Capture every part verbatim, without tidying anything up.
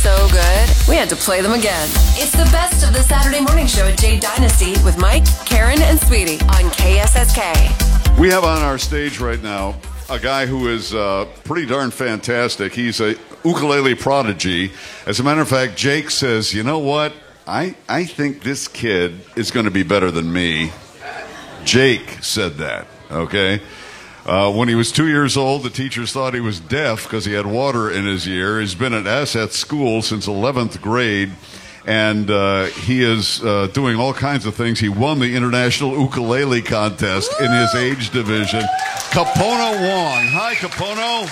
so good, we had to play them again. It's the best of the Saturday morning show at Jade Dynasty with Mike, Karen, and Sweetie on K S S K. We have on our stage right now a guy who is uh, pretty darn fantastic. He's a ukulele prodigy. As a matter of fact, Jake says, you know what? I, I think this kid is going to be better than me. Jake said that, okay? Uh, when he was two years old, the teachers thought he was deaf because he had water in his ear. He's been at Asset School since eleventh grade, and uh, he is uh, doing all kinds of things. He won the International Ukulele Contest in his age division. Kapono Wong. Hi, Kapono.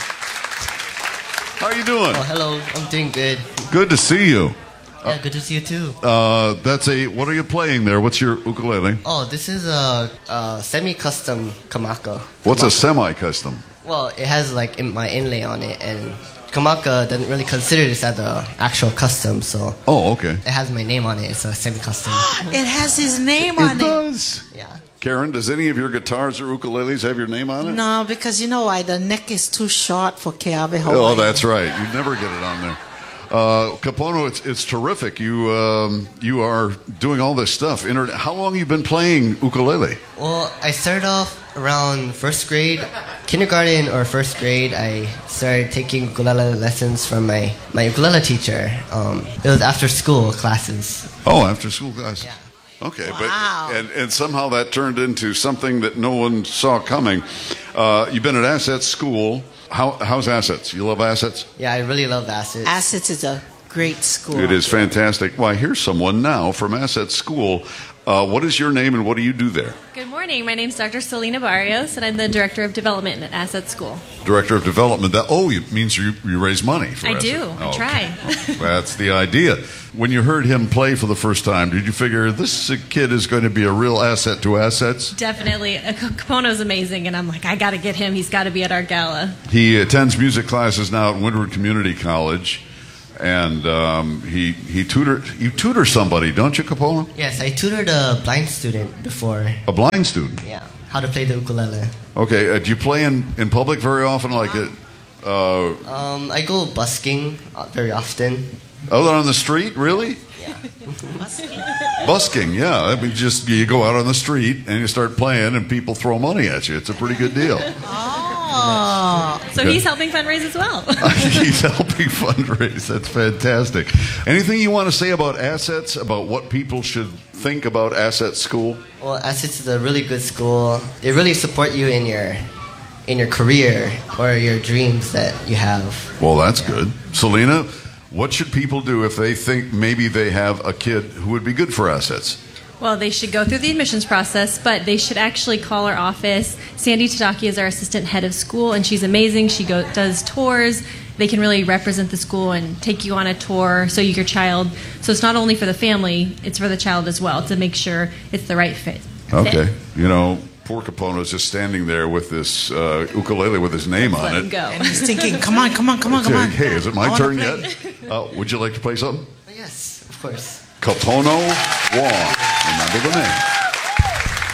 How are you doing? Oh, hello. I'm doing good. Good to see you. Yeah, good to see you too. Uh, that's a. What are you playing there? What's your ukulele? Oh, this is a, a semi-custom Kamaka. What's a semi-custom? Well, it has like in, my inlay on it, and Kamaka doesn't really consider this as an actual custom, so. Oh, okay. It has my name on it. It's a semi-custom. It has his name on It it. does. Yeah. Karen, does any of your guitars or ukuleles have your name on it? No, because you know why? The neck is too short for Keawe Hawaii. Oh, that's right. You'd never get it on there. Uh, Kapono, it's it's terrific. You um, you are doing all this stuff. Inter- How long have you been playing ukulele? Well, I started off around first grade, kindergarten or first grade. I started taking ukulele lessons from my, my ukulele teacher. Um, it was after school classes. Oh, after school class. Yeah. Okay, Wow. but and, and somehow that turned into something that no one saw coming. Uh, you've been at Assets School. How, how's Assets? You love Assets? Yeah, I really love Assets. Assets is a great school. It is fantastic. Why, here's someone now from Assets School. Uh, what is your name and what do you do there? Good morning. My name is Doctor Selena Barrios, and I'm the Director of Development at Asset School. Director of Development. That oh, it means you, you raise money for I Asset. do. I Oh, try. okay. That's the idea. When you heard him play for the first time, did you figure this kid is going to be a real asset to Assets? Definitely. Uh, Kapono's amazing, and I'm like, I got to get him. He's got to be at our gala. He attends music classes now at Windward Community College. And um, he he tutor you tutor somebody, don't you, Kapono? Yes, I tutored a blind student before. A blind student. Yeah, how to play the ukulele. Okay, uh, do you play in, in public very often, like it? Uh, Um, I go busking uh, very often. out on the street, really? Yeah. Busking, yeah. I mean, just you go out on the street and you start playing, and people throw money at you. It's a pretty good deal. Oh. So he's helping fundraise as well. He's helping fundraise. That's fantastic. Anything you want to say about Assets? About what people should think about Asset School? Well, Assets is a really good school. They really support you in your in your career or your dreams that you have. Well, that's good. Selena, what should people do if they think maybe they have a kid who would be good for Assets? Well, they should go through the admissions process, but they should actually call our office. Sandy Tadaki is our assistant head of school, and she's amazing. She go, does tours. They can really represent the school and take you on a tour, so your child. So it's not only for the family, it's for the child as well, to make sure it's the right fit. Okay. fit. You know, poor Kapono's just standing there with this uh, ukulele with his name Let's on let him it. go. And he's thinking, come on, come on, come on, come on. Hey, is it I my wanna turn play. yet? Uh, would you like to play something? Yes, of course. Kapono Wong. Remember the name.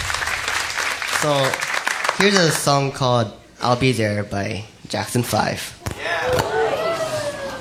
So here's a song called "I'll Be There" by Jackson Five.